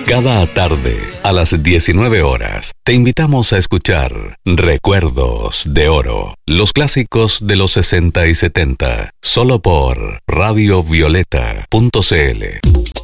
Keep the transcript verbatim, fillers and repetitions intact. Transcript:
Cada tarde, a las diecinueve horas, te invitamos a escuchar Recuerdos de Oro, los clásicos de los sesenta y setenta, solo por radio violeta punto c l.